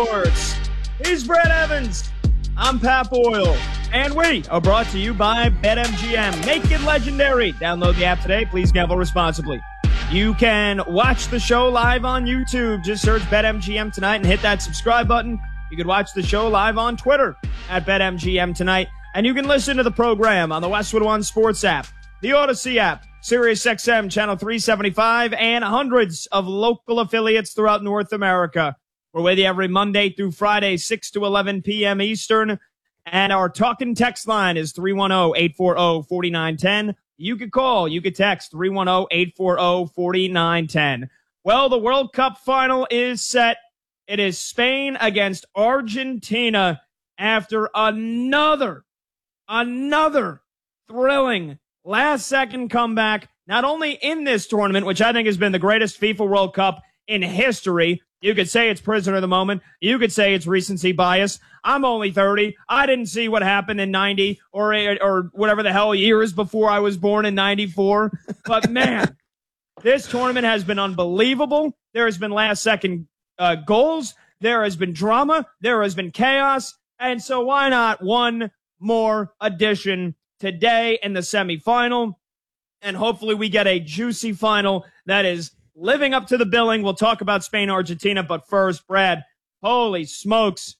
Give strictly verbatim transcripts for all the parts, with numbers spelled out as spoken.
Sports. He's Brad Evans. I'm Pat Boyle. And we are brought to you by BetMGM. Make it legendary. Download the app today. Please gamble responsibly. You can watch the show live on YouTube. Just search BetMGM Tonight and hit that subscribe button. You can watch the show live on Twitter at BetMGM Tonight. And you can listen to the program on the Westwood One Sports app, the Odyssey app, SiriusXM Channel three seventy-five, and hundreds of local affiliates throughout North America. We're with you every Monday through Friday, six to eleven p.m. Eastern. And our talking text line is three one zero, eight four zero, four nine one zero. You could call, you could text three one zero, eight four zero, four nine one zero. Well, the World Cup final is set. It is Spain against Argentina after another, another thrilling last-second comeback, not only in this tournament, which I think has been the greatest FIFA World Cup in history. You could say it's prisoner of the moment. You could say it's recency bias. I'm only thirty. I didn't see what happened in ninety or or whatever the hell years before I was born in ninety-four. But, man, this tournament has been unbelievable. There has been last-second uh, goals. There has been drama. There has been chaos. And so why not one more edition today in the semifinal, and hopefully we get a juicy final that is living up to the billing. We'll talk about Spain, Argentina, but first, Brad, holy smokes.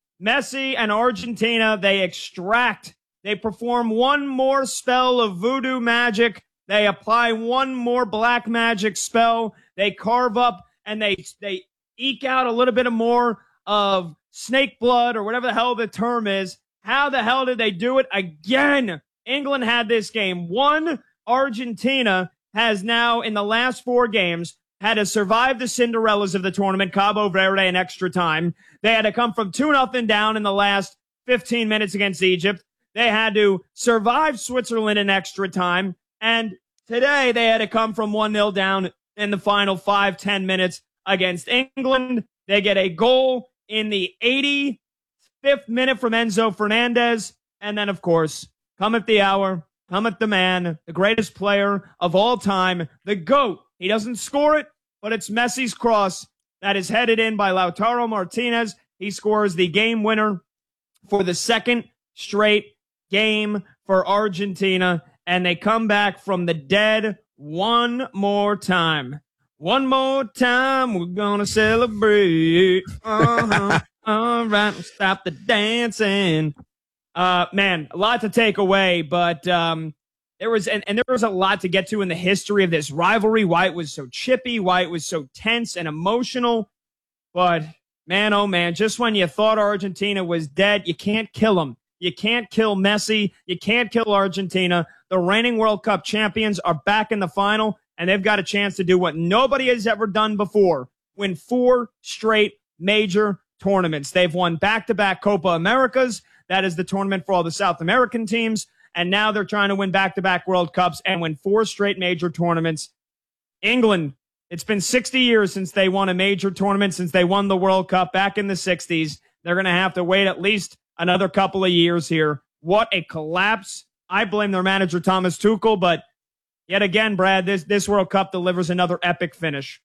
Messi and Argentina, they extract, they perform one more spell of voodoo magic. They apply one more black magic spell. They carve up and they, they eke out a little bit of more of snake blood or whatever the hell the term is. How the hell did they do it again? England had this game won. Argentina has now, in the last four games, had to survive the Cinderellas of the tournament, Cabo Verde in extra time. They had to come from two nothing down in the last fifteen minutes against Egypt. They had to survive Switzerland in extra time. And today they had to come from one nil down in the final five, ten minutes against England. They get a goal in the eighty-fifth minute from Enzo Fernandez. And then, of course, come at the hour, come at the man, the greatest player of all time, the GOAT. He doesn't score it, but it's Messi's cross that is headed in by Lautaro Martinez. He scores the game winner for the second straight game for Argentina, and they come back from the dead one more time. One more time, we're gonna celebrate. Uh-huh. All right, stop the dancing. Uh, man, a lot to take away, but um, there was and, and there was a lot to get to in the history of this rivalry, why it was so chippy, why it was so tense and emotional. But, man, oh, man, just when you thought Argentina was dead, you can't kill them. You can't kill Messi. You can't kill Argentina. The reigning World Cup champions are back in the final, and they've got a chance to do what nobody has ever done before, win four straight major tournaments. They've won back-to-back Copa Americas. That is the tournament for all the South American teams. And now they're trying to win back-to-back World Cups and win four straight major tournaments. England, it's been sixty years since they won a major tournament, since they won the World Cup back in the sixties. They're going to have to wait at least another couple of years here. What a collapse. I blame their manager, Thomas Tuchel, but yet again, Brad, this, this World Cup delivers another epic finish.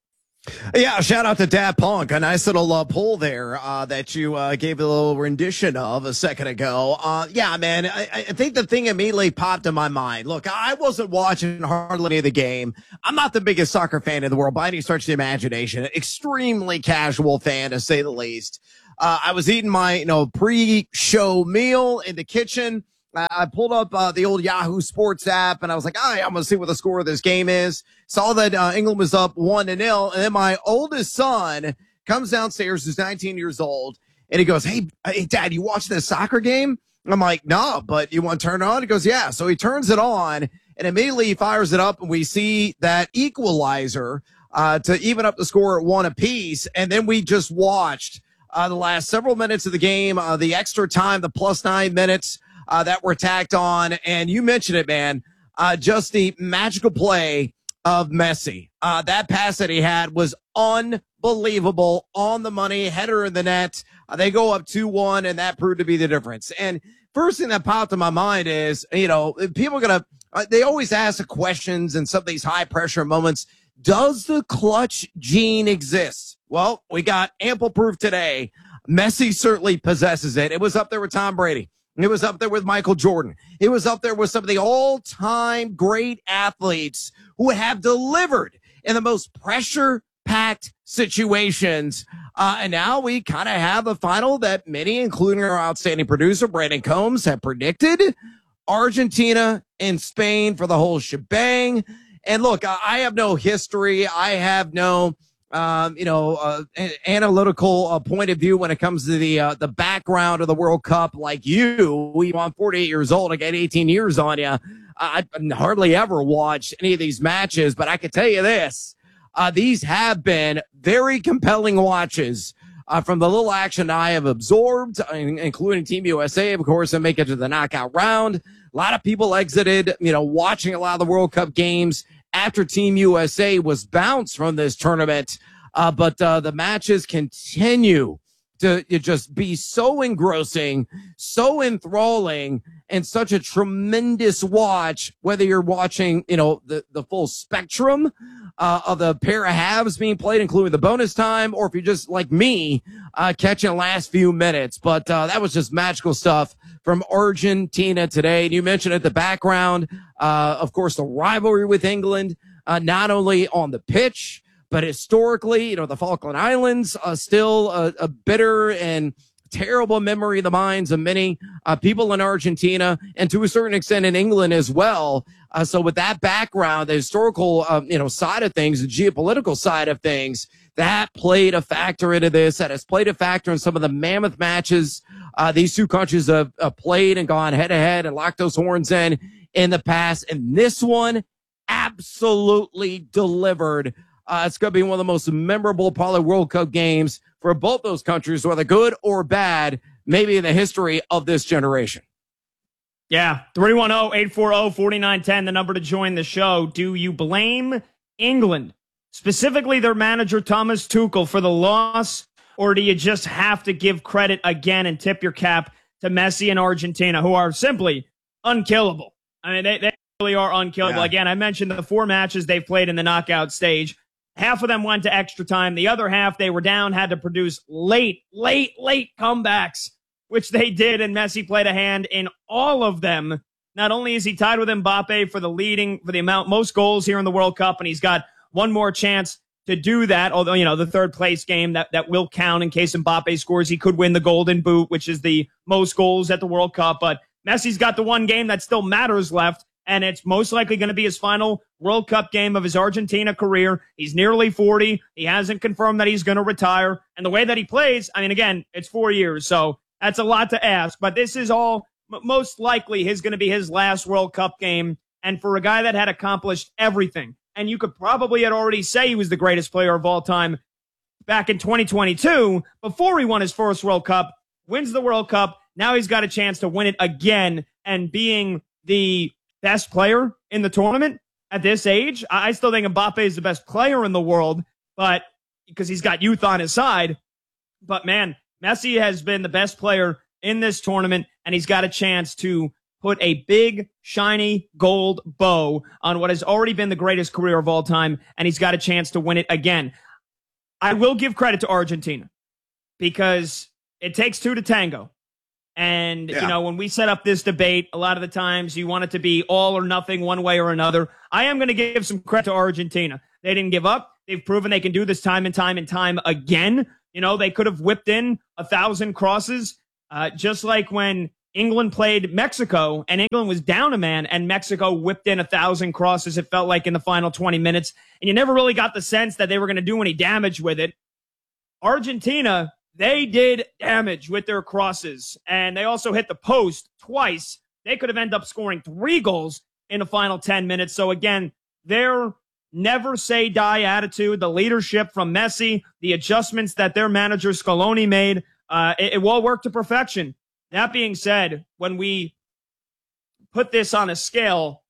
Yeah, shout out to Daft Punk. A nice little uh, poll there uh, that you uh, gave a little rendition of a second ago. Uh, yeah, man, I, I think the thing immediately popped in my mind. Look, I wasn't watching hardly any of the game. I'm not the biggest soccer fan in the world by any stretch of the imagination. Extremely casual fan, to say the least. Uh, I was eating my, you know, pre-show meal in the kitchen. I pulled up uh, the old Yahoo Sports app, and I was like, oh, yeah, I'm going to see what the score of this game is. Saw that uh, England was up one to nil, and then my oldest son comes downstairs, who's nineteen years old, and he goes, hey, hey, Dad, you watch this soccer game? I'm like, no, but you want to turn it on? He goes, yeah. So he turns it on, and immediately he fires it up, and we see that equalizer uh, to even up the score at one apiece, and then we just watched uh, the last several minutes of the game, uh, the extra time, the plus nine minutes, Uh, that were tacked on, and you mentioned it, man, uh, just the magical play of Messi. Uh, that pass that he had was unbelievable, on the money, header in the net. Uh, they go up two one, and that proved to be the difference. And first thing that popped in my mind is, you know, people are going to, uh, they always ask the questions in some of these high-pressure moments, does the clutch gene exist? Well, we got ample proof today. Messi certainly possesses it. It was up there with Tom Brady. It was up there with Michael Jordan. It was up there with some of the all-time great athletes who have delivered in the most pressure-packed situations. Uh, and now we kind of have a final that many, including our outstanding producer, Brandon Combs, have predicted. Argentina and Spain for the whole shebang. And look, I have no history. I have no, um, you know, uh, analytical uh, point of view when it comes to the uh, the background of the World Cup like you. We, I'm forty-eight years old. I got eighteen years on you. I hardly ever watched any of these matches, but I can tell you this. Uh, these have been very compelling watches uh, from the little action I have absorbed, including Team U S A, of course, and make it to the knockout round. A lot of people exited, you know, watching a lot of the World Cup games after Team U S A was bounced from this tournament. Uh, but uh, the matches continue to just be so engrossing, so enthralling, and such a tremendous watch, whether you're watching, you know, the, the full spectrum uh, of the pair of halves being played, including the bonus time, or if you're just like me, uh, catching the last few minutes. But uh, that was just magical stuff from Argentina today. And you mentioned at the background, uh, of course, the rivalry with England, uh, not only on the pitch, but historically, you know, the Falkland Islands are still a, a bitter and terrible memory of the minds of many uh, people in Argentina and to a certain extent in England as well. Uh, so with that background, the historical, uh, you know, side of things, the geopolitical side of things, that played a factor into this. That has played a factor in some of the mammoth matches uh, these two countries have uh, played and gone head to head and locked those horns in in the past. And this one absolutely delivered. Uh, it's going to be one of the most memorable, probably, World Cup games for both those countries, whether good or bad, maybe in the history of this generation. Yeah, three one zero, eight four zero, four nine one zero, the number to join the show. Do you blame England, specifically their manager Thomas Tuchel, for the loss, or do you just have to give credit again and tip your cap to Messi and Argentina, who are simply unkillable? I mean, they, they really are unkillable. Yeah. Again, I mentioned the four matches they've played in the knockout stage. Half of them went to extra time. The other half, they were down, had to produce late, late, late comebacks, which they did, and Messi played a hand in all of them. Not only is he tied with Mbappe for the leading, for the amount, most goals here in the World Cup, and he's got one more chance to do that, although, you know, the third place game, that, that will count in case Mbappe scores. He could win the Golden Boot, which is the most goals at the World Cup, but Messi's got the one game that still matters left, and it's most likely going to be his final World Cup game of his Argentina career. He's nearly forty. He hasn't confirmed that he's going to retire. And the way that he plays, I mean, again, it's four years, so that's a lot to ask. But this is all m- most likely his going to be his last World Cup game. And for a guy that had accomplished everything, and you could probably had already say he was the greatest player of all time back in twenty twenty-two, before he won his first World Cup, wins the World Cup. Now he's got a chance to win it again, and being the best player in the tournament at this age. I still think Mbappe is the best player in the world, but because he's got youth on his side. But man, Messi has been the best player in this tournament, and he's got a chance to put a big, shiny gold bow on what has already been the greatest career of all time, and he's got a chance to win it again. I will give credit to Argentina because it takes two to tango. And, yeah. you know, when we set up this debate, a lot of the times you want it to be all or nothing one way or another. I am going to give some credit to Argentina. They didn't give up. They've proven they can do this time and time and time again. You know, they could have whipped in a thousand crosses, uh, just like when England played Mexico and England was down a man and Mexico whipped in a thousand crosses, it felt like, in the final twenty minutes. And you never really got the sense that they were going to do any damage with it. Argentina, they did damage with their crosses, and they also hit the post twice. They could have ended up scoring three goals in the final ten minutes. So again, their never say die attitude, the leadership from Messi, the adjustments that their manager Scaloni made, uh, it, it all worked to perfection. That being said, when we put this on a scale,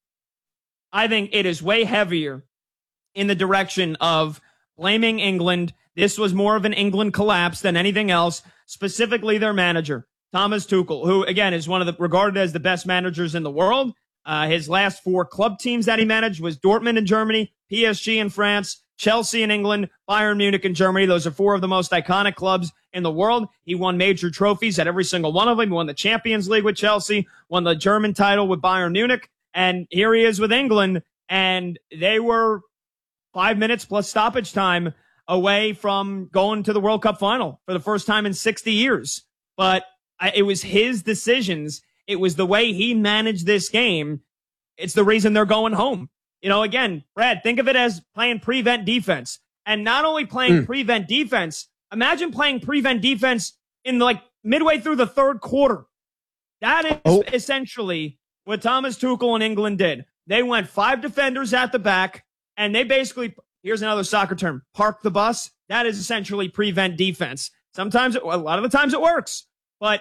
I think it is way heavier in the direction of blaming England. This was more of an England collapse than anything else, specifically their manager, Thomas Tuchel, who, again, is one of the regarded as the best managers in the world. Uh, his last four club teams that he managed was Dortmund in Germany, P S G in France, Chelsea in England, Bayern Munich in Germany. Those are four of the most iconic clubs in the world. He won major trophies at every single one of them. He won the Champions League with Chelsea, won the German title with Bayern Munich, and here he is with England, and they were five minutes plus stoppage time away from going to the World Cup final for the first time in sixty years. But I, it was his decisions. It was the way he managed this game. It's the reason they're going home. You know, again, Brad, think of it as playing prevent defense. And not only playing mm. prevent defense, imagine playing prevent defense in like midway through the third quarter. That is oh. essentially what Thomas Tuchel and England did. They went five defenders at the back, and they basically, here's another soccer term, park the bus. That is essentially prevent defense. Sometimes, it, a lot of the times it works, but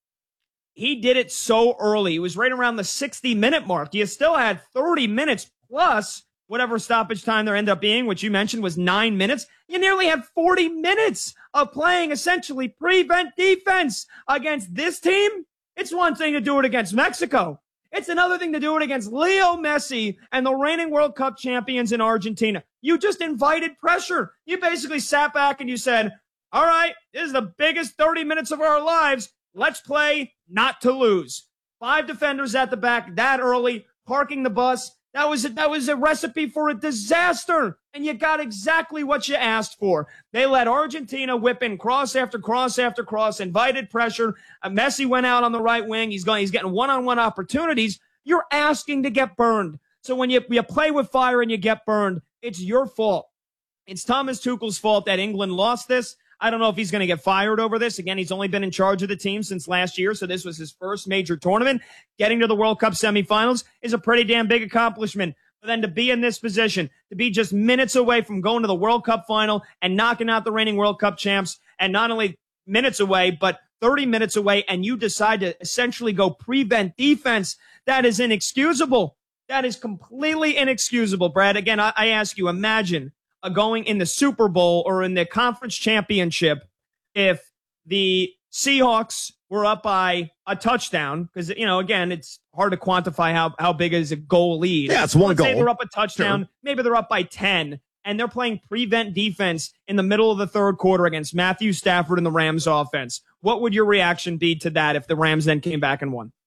he did it so early. It was right around the sixty minute mark. You still had thirty minutes plus whatever stoppage time there ended up being, which you mentioned was nine minutes. You nearly had forty minutes of playing essentially prevent defense against this team. It's one thing to do it against Mexico. It's another thing to do it against Leo Messi and the reigning World Cup champions in Argentina. You just invited pressure. You basically sat back and you said, all right, this is the biggest thirty minutes of our lives. Let's play not to lose. Five defenders at the back that early, parking the bus. That was a, that was a recipe for a disaster, and you got exactly what you asked for. They let Argentina whip in cross after cross after cross, invited pressure. Uh, Messi went out on the right wing. He's going. He's getting one-on-one opportunities. You're asking to get burned. So when you you play with fire and you get burned, it's your fault. It's Thomas Tuchel's fault that England lost this. I don't know if he's going to get fired over this. Again, he's only been in charge of the team since last year, so this was his first major tournament. Getting to the World Cup semifinals is a pretty damn big accomplishment. But then to be in this position, to be just minutes away from going to the World Cup final and knocking out the reigning World Cup champs, and not only minutes away, but thirty minutes away, and you decide to essentially go prevent defense, that is inexcusable. That is completely inexcusable, Brad. Again, I, I ask you, imagine Uh, going in the Super Bowl or in the conference championship if the Seahawks were up by a touchdown, because, you know, again, it's hard to quantify how, how big is a goal lead. Yeah, it's one Let's goal. Say they're up a touchdown. Sure. Maybe they're up by ten, and they're playing prevent defense in the middle of the third quarter against Matthew Stafford and the Rams offense. What would your reaction be to that if the Rams then came back and won?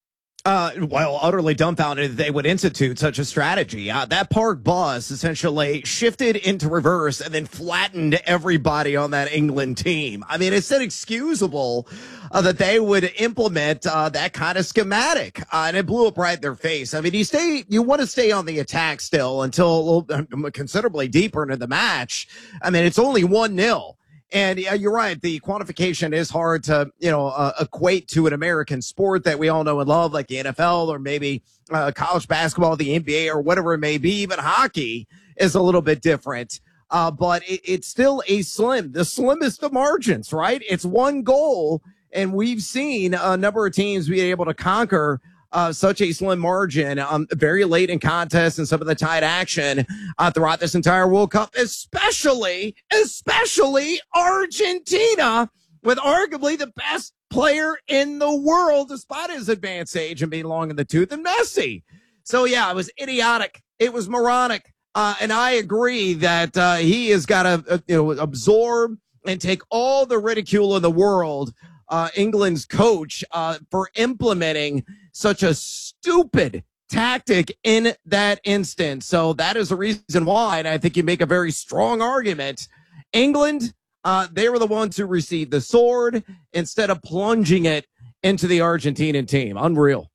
Uh, well, utterly dumbfounded that they would institute such a strategy. Uh, that park bus essentially shifted into reverse and then flattened everybody on that England team. I mean, it's inexcusable uh, that they would implement uh, that kind of schematic, uh, and it blew up right in their face. I mean, you stay, you want to stay on the attack still until a little, uh, considerably deeper into the match. I mean, it's only one nil. And uh, you're right. The quantification is hard to, you know, uh, equate to an American sport that we all know and love, like the N F L or maybe uh, college basketball, the N B A, or whatever it may be. Even hockey is a little bit different. Uh, but it, it's still a slim, the slimmest of margins, right? It's one goal. And we've seen a number of teams be able to conquer Uh, such a slim margin, um, very late in contests and some of the tight action uh, throughout this entire World Cup, especially, especially Argentina, with arguably the best player in the world, despite his advanced age and being long in the tooth, and Messi. So, yeah, it was idiotic. It was moronic. Uh, and I agree that uh, he has got to uh, you know, absorb and take all the ridicule in the world, uh, England's coach, uh, for implementing such a stupid tactic in that instance. So that is the reason why, and I think you make a very strong argument. England, uh, they were the ones who received the sword instead of plunging it into the Argentinian team. Unreal.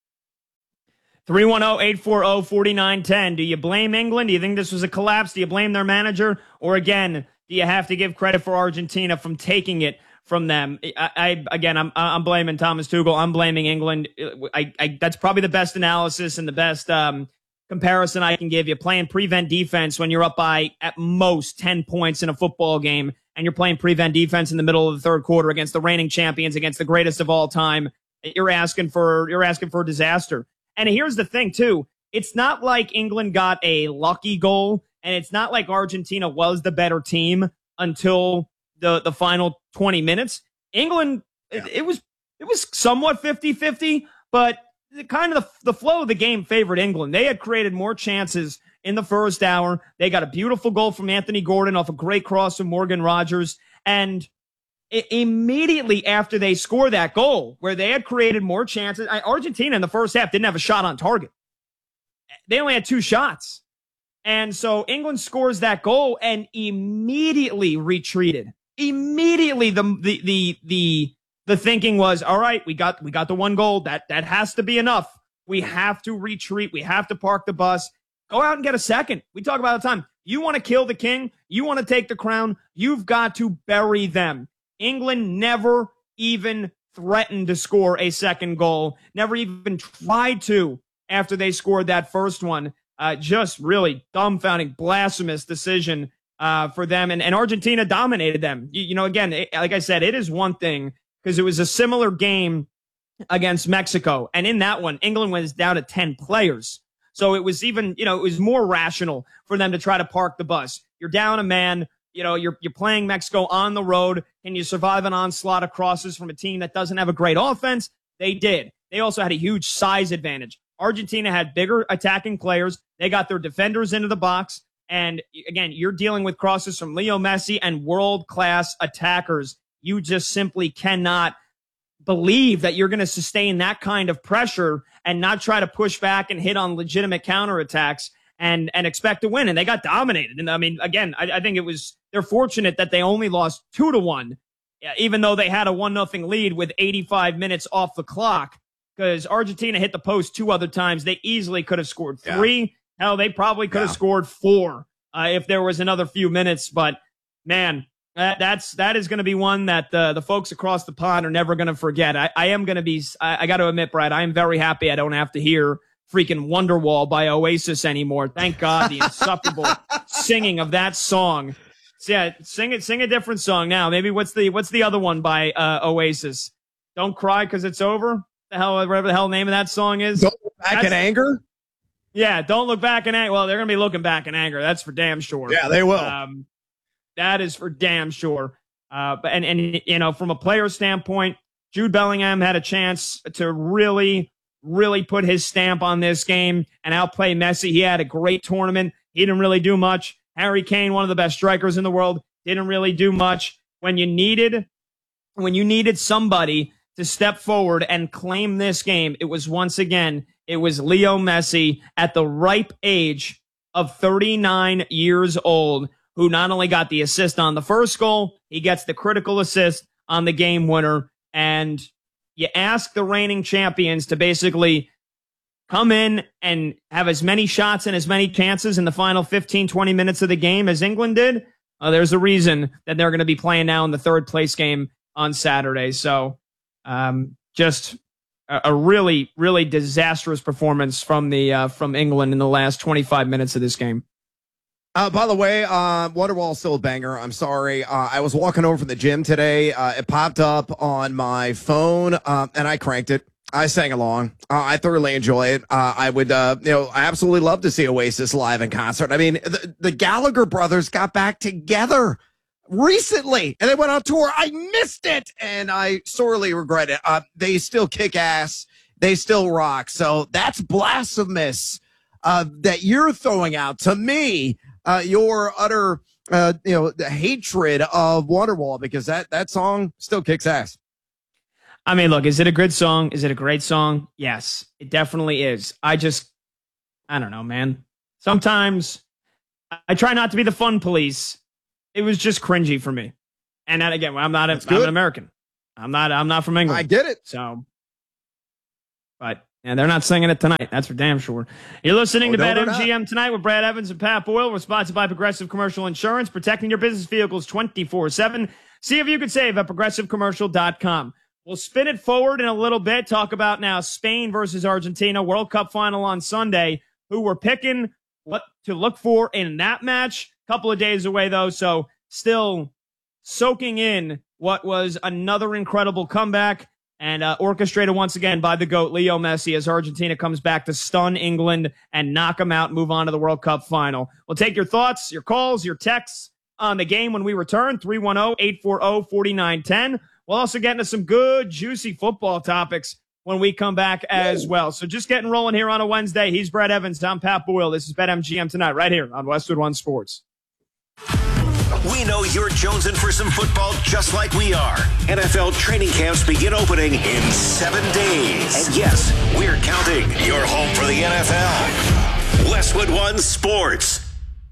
three one zero, eight four zero, four nine one zero. Do you blame England? Do you think this was a collapse? Do you blame their manager? Or again, do you have to give credit for Argentina from taking it from them? I, I again, I'm I'm blaming Thomas Tuchel. I'm blaming England. I, I that's probably the best analysis and the best um, comparison I can give you. Playing prevent defense when you're up by at most ten points in a football game, and you're playing prevent defense in the middle of the third quarter against the reigning champions, against the greatest of all time. You're asking for you're asking for disaster. And here's the thing too: it's not like England got a lucky goal, and it's not like Argentina was the better team until the the final twenty minutes. England, yeah. it, it was it was somewhat fifty-fifty, but the, kind of the, the flow of the game favored England. They had created more chances in the first hour. They got a beautiful goal from Anthony Gordon off a great cross from Morgan Rogers. And I- immediately after they score that goal, where they had created more chances, I, Argentina in the first half didn't have a shot on target. They only had two shots. And so England scores that goal and immediately retreated. Immediately the the the the the thinking was, all right, we got we got the one goal. That that has to be enough. We have to retreat. We have to park the bus. Go out and get a second. We talk about it all the time. You want to kill the king? You want to take the crown? You've got to bury them. England never even threatened to score a second goal. Never even tried to after they scored that first one. Uh, just really dumbfounding, blasphemous decision uh, for them. And, and Argentina dominated them. You, you know, again, it, like I said, it is one thing because it was a similar game against Mexico. And in that one, England was down to ten players. So it was even, you know, it was more rational for them to try to park the bus. You're down a man, you know, you're, you're playing Mexico on the road. Can you survive an onslaught of crosses from a team that doesn't have a great offense? They did. They also had a huge size advantage. Argentina had bigger attacking players. They got their defenders into the box. And again, you're dealing with crosses from Leo Messi and world-class attackers. You just simply cannot believe that you're going to sustain that kind of pressure and not try to push back and hit on legitimate counterattacks and, and expect to win. And they got dominated. And I mean, again, I, I think it was, they're fortunate that they only lost two to one, even though they had a one nothing lead with eighty-five minutes off the clock. Because Argentina hit the post two other times. They easily could have scored three. Yeah. Hell, they probably could yeah. have scored four uh, if there was another few minutes. But, man, that, that's, that is going to be one that uh, the folks across the pond are never going to forget. I, I am going to be, I, I got to admit, Brad, I am very happy I don't have to hear freaking Wonderwall by Oasis anymore. Thank God, the insufferable singing of that song. So, yeah, sing it, sing a different song now. Maybe what's the, what's the other one by uh, Oasis? Don't Cry Because It's Over? The hell, whatever the hell name of that song is. Don't Look Back in Anger? Yeah, Don't Look Back in Anger. Well, they're going to be looking back in anger. That's for damn sure. Yeah, they will. Um, that is for damn sure. Uh, but and, and, you know, from a player standpoint, Jude Bellingham had a chance to really, really put his stamp on this game and outplay Messi. He had a great tournament. He didn't really do much. Harry Kane, one of the best strikers in the world, didn't really do much. When you needed, when you needed somebody to step forward and claim this game, it was once again, it was Leo Messi at the ripe age of thirty-nine years old, who not only got the assist on the first goal, he gets the critical assist on the game winner. And you ask the reigning champions to basically come in and have as many shots and as many chances in the final fifteen, twenty minutes of the game as England did. Uh, there's a reason that they're going to be playing now in the third place game on Saturday. So, Um, just a, a really, really disastrous performance from the uh, from England in the last twenty-five minutes of this game. Uh, by the way, uh, Wonderwall's still a banger. I'm sorry. Uh, I was walking over from the gym today. Uh, it popped up on my phone, uh, and I cranked it. I sang along. Uh, I thoroughly enjoy it. Uh, I would, uh, you know, I absolutely love to see Oasis live in concert. I mean, the, the Gallagher brothers got back together recently, and they went on tour. I missed it, and I sorely regret it. Uh, they still kick ass. They still rock. So that's blasphemous uh, that you're throwing out to me uh, your utter, uh, you know, the hatred of Wonderwall, because that that song still kicks ass. I mean, look, is it a good song? Is it a great song? Yes, it definitely is. I just, I don't know, man. Sometimes I try not to be the fun police. It was just cringy for me. And that, again, I'm not a, I'm an American. I'm not, I'm not from England. I get it. So, but, and they're not singing it tonight. That's for damn sure. You're listening oh, to no, BetMGM tonight with Brad Evans and Pat Boyle. We're sponsored by Progressive Commercial Insurance, protecting your business vehicles twenty-four seven. See if you could save at progressive commercial dot com. We'll spin it forward in a little bit. Talk about now Spain versus Argentina, World Cup final on Sunday. Who we're picking, what to look for in that match. Couple of days away, though, so still soaking in what was another incredible comeback and uh, orchestrated once again by the GOAT, Leo Messi, as Argentina comes back to stun England and knock them out, move on to the World Cup final. We'll take your thoughts, your calls, your texts on the game when we return, three one zero, eight four zero, four nine one zero. We'll also get into some good, juicy football topics when we come back as well. So just getting rolling here on a Wednesday. He's Brett Evans. I'm Pat Boyle. This is BetMGM Tonight right here on Westwood One Sports. We know you're jonesing for some football just like we are. N F L training camps begin opening in seven days. And yes, we're counting. You're home for the N F L. Westwood One Sports.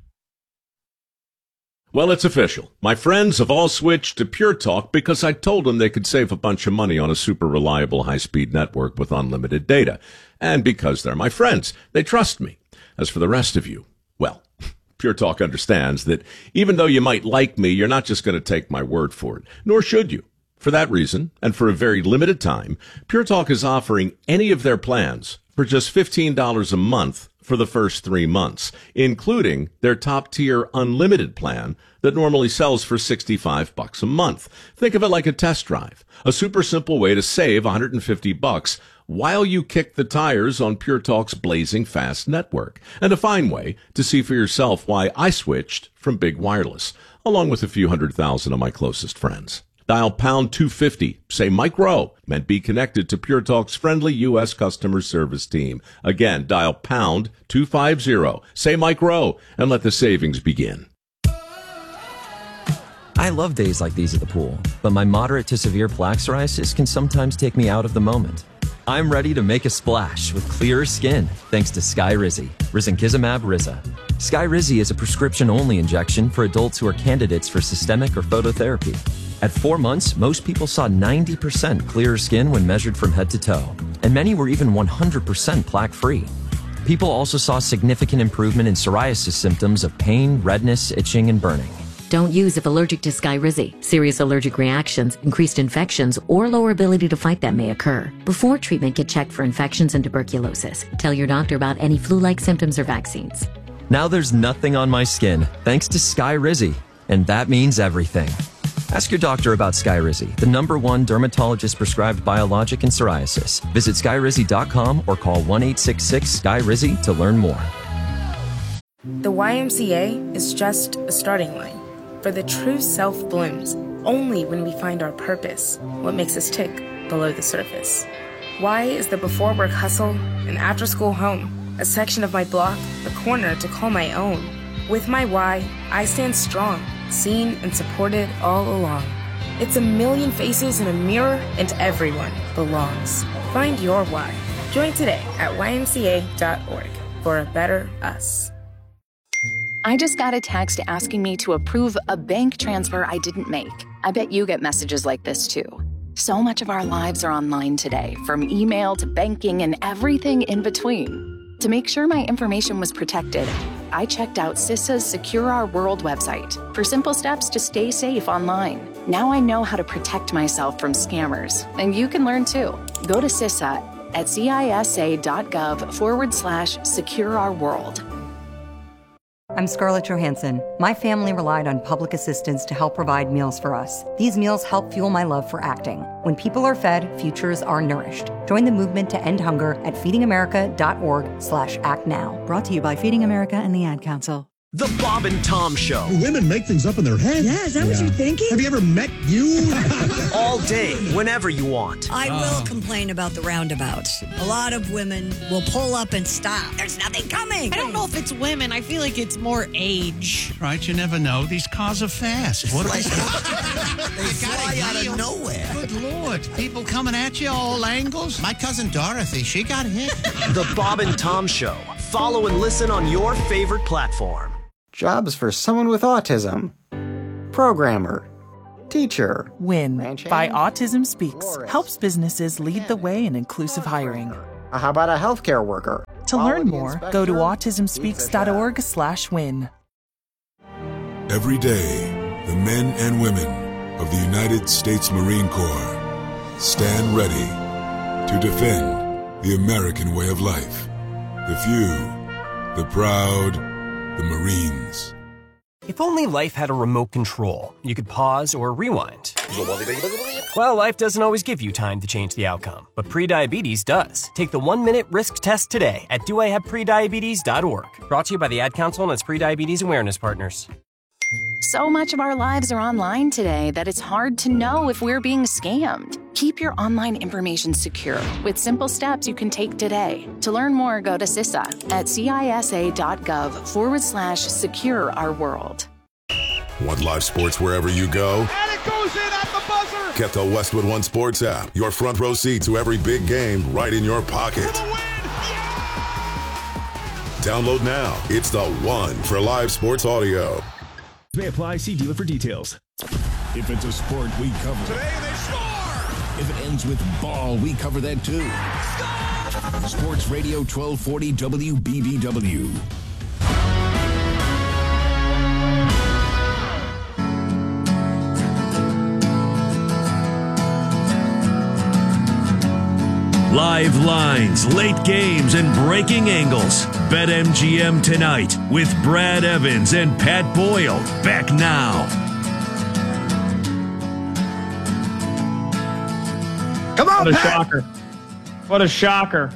Well, it's official. My friends have all switched to Pure Talk because I told them they could save a bunch of money on a super reliable high-speed network with unlimited data. And because they're my friends, they trust me. As for the rest of you, well, Pure Talk understands that even though you might like me, you're not just going to take my word for it, nor should you. For that reason, and for a very limited time, Pure Talk is offering any of their plans for just fifteen dollars a month for the first three months, including their top-tier unlimited plan that normally sells for sixty-five bucks a month. Think of it like a test drive, a super simple way to save one hundred fifty bucks while you kick the tires on Pure Talk's blazing fast network, and a fine way to see for yourself why I switched from big wireless, along with a few hundred thousand of my closest friends. Dial pound two fifty, say Mike Rowe, and be connected to Pure Talk's friendly U S customer service team. Again, dial pound two fifty, say Mike Rowe, and let the savings begin. I love days like these at the pool, but my moderate to severe plaque psoriasis can sometimes take me out of the moment. I'm ready to make a splash with clearer skin thanks to Skyrizi, risankizumab Riza. Skyrizi is a prescription-only injection for adults who are candidates for systemic or phototherapy. At four months, most people saw ninety percent clearer skin when measured from head to toe, and many were even one hundred percent plaque-free. People also saw significant improvement in psoriasis symptoms of pain, redness, itching, and burning. Don't use if allergic to Skyrizi. Serious allergic reactions, increased infections, or lower ability to fight them may occur. Before treatment, get checked for infections and tuberculosis. Tell your doctor about any flu-like symptoms or vaccines. Now there's nothing on my skin thanks to Skyrizi, and that means everything. Ask your doctor about Skyrizi, the number one dermatologist-prescribed biologic in psoriasis. Visit skyrizi dot com or call one eight six six sky rizi to learn more. The Y M C A is just a starting line, for the true self blooms only when we find our purpose, what makes us tick below the surface. Y is the before-work hustle, an after-school home, a section of my block, a corner to call my own. With my Y, I stand strong, seen and supported all along. It's a million faces in a mirror, and everyone belongs. Find your why. Join today at y m c a dot org for a better us. I just got a text asking me to approve a bank transfer I didn't make. I bet you get messages like this too. So much of our lives are online today, from email to banking and everything in between. To make sure my information was protected, I checked out CISA's Secure Our World website for simple steps to stay safe online. Now I know how to protect myself from scammers, and you can learn too. Go to CISA at cisa.gov forward slash secure our world. I'm Scarlett Johansson. My family relied on public assistance to help provide meals for us. These meals help fuel my love for acting. When people are fed, futures are nourished. Join the movement to end hunger at feedingamerica.org slash act now. Brought to you by Feeding America and the Ad Council. The Bob and Tom Show. Women make things up in their head. Yeah, is that yeah. what you're thinking? Have you ever met you? All day, whenever you want. I will uh. complain about the roundabouts. A lot of women will pull up and stop. There's nothing coming. I don't know if it's women. I feel like it's more age. Right, you never know. These cars are fast. What they fly out of nowhere. Good Lord. People coming at you all angles. My cousin Dorothy, she got hit. The Bob and Tom Show. Follow and listen on your favorite platform. Jobs for someone with autism. Programmer. Teacher. WIN by Autism Speaks helps businesses lead the way in inclusive hiring. How about a healthcare worker? To learn more, go to autism speaks dot org slash win. Every day, the men and women of the United States Marine Corps stand ready to defend the American way of life. The few, the proud, the Marines. If only life had a remote control, you could pause or rewind. Well, life doesn't always give you time to change the outcome, but prediabetes does. Take the one-minute risk test today at do I have prediabetes dot org. Brought to you by the Ad Council and its prediabetes awareness partners. So much of our lives are online today that it's hard to know if we're being scammed. Keep your online information secure with simple steps you can take today. To learn more, go to C I S A at cisa.gov forward slash secure our world. Want live sports wherever you go? And it goes in at the buzzer! Get the Westwood One Sports app. Your front row seat to every big game right in your pocket. For the win! Yeah! Download now. It's the one for live sports audio. May apply. See dealer for details. If it's a sport, we cover it. Today they score! If it ends with ball, we cover that too. Score! Sports Radio twelve forty W B B W. Live lines, late games, and breaking angles. BetMGM tonight with Brad Evans and Pat Boyle. Back now. Come on, What a Pat. shocker. What a shocker.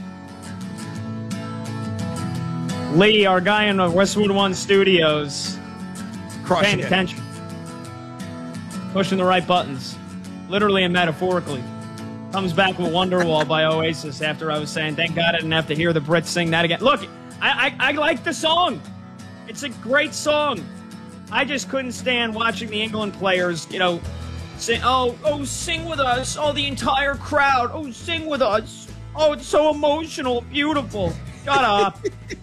Lee, our guy in the Westwood One Studios, Crushing paying it. attention. Pushing the right buttons. Literally and metaphorically. Comes back with Wonderwall by Oasis after I was saying, thank God I didn't have to hear the Brits sing that again. Look, I, I, I like the song. It's a great song. I just couldn't stand watching the England players, you know, sing, oh, oh, sing with us. Oh, the entire crowd. Oh, sing with us. Oh, it's so emotional, beautiful. Shut up.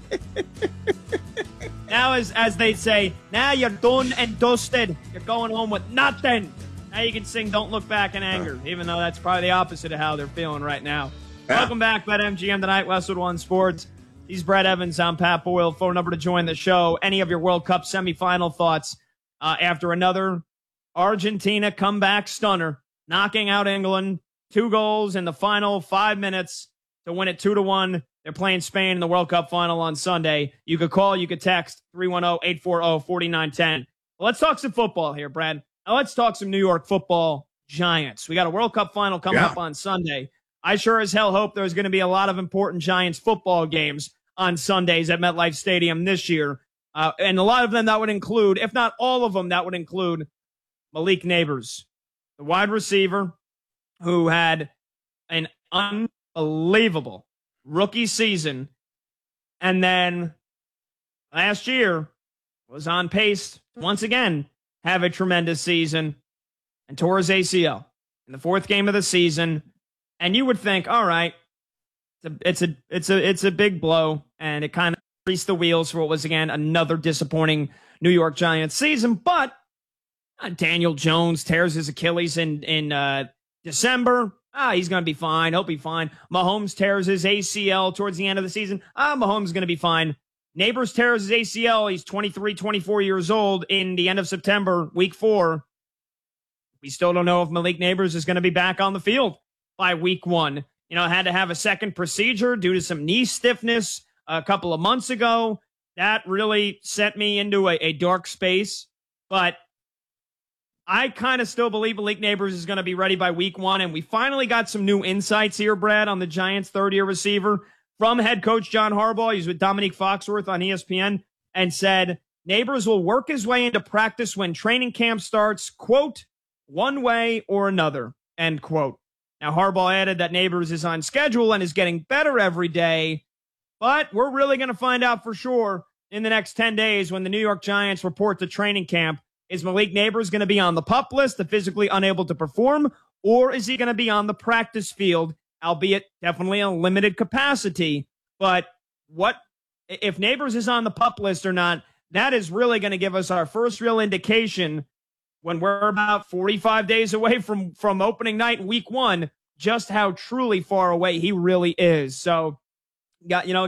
Now, as, as they say, now you're done and dusted. You're going home with nothing. Now you can sing Don't Look Back in Anger, even though that's probably the opposite of how they're feeling right now. Yeah. Welcome back, BetMGM tonight, Westwood One Sports. He's Brad Evans. I'm Pat Boyle. Phone number to join the show. Any of your World Cup semifinal thoughts uh, after another Argentina comeback stunner, knocking out England, two goals in the final five minutes to win it two to one. They're playing Spain in the World Cup final on Sunday. You could call, you could text three one zero, eight four zero, four nine one zero. Well, let's talk some football here, Brad. Now let's talk some New York football Giants. We got a World Cup final coming yeah. up on Sunday. I sure as hell hope there's going to be a lot of important Giants football games on Sundays at MetLife Stadium this year. Uh, and a lot of them that would include, if not all of them, that would include Malik Nabers, the wide receiver who had an unbelievable rookie season. And then last year was on pace once again have a tremendous season and tore his A C L in the fourth game of the season. And you would think, all right, it's a, it's a, it's a, it's a big blow, and it kind of greased the wheels for what was again another disappointing New York Giants season. But uh, Daniel Jones tears his Achilles in in uh, December. Ah, he's going to be fine. He'll be fine. Mahomes tears his A C L towards the end of the season. Ah, Mahomes is going to be fine. Nabers tears his A C L. He's twenty-three, twenty-four years old in the end of September, week four. We still don't know if Malik Nabers is going to be back on the field by week one. You know, had to have a second procedure due to some knee stiffness a couple of months ago. That really sent me into a, a dark space. But I kind of still believe Malik Nabers is going to be ready by week one. And we finally got some new insights here, Brad, on the Giants' third-year receiver from head coach John Harbaugh. He's with Dominique Foxworth on E S P N and said Nabers will work his way into practice when training camp starts, quote, one way or another, end quote. Now, Harbaugh added that Nabers is on schedule and is getting better every day, but we're really going to find out for sure in the next ten days when the New York Giants report to training camp. Is Malik Nabers going to be on the PUP list, the physically unable to perform, or is he going to be on the practice field, albeit definitely a limited capacity? But what if Nabers is on the PUP list or not? That is really going to give us our first real indication when we're about forty-five days away from, from opening night in week one, just how truly far away he really is. So, got, you know,